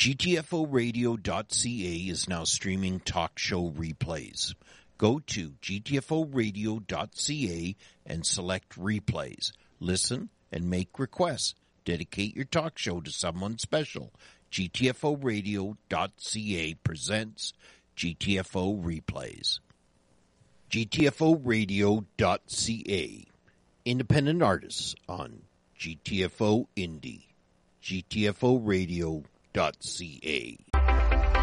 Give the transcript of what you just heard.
GTFOradio.ca is now streaming talk show replays. Go to GTFOradio.ca and select replays. Listen and make requests. Dedicate your talk show to someone special. GTFOradio.ca presents GTFO Replays. GTFOradio.ca. Independent artists on GTFO Indie. GTFOradio.ca.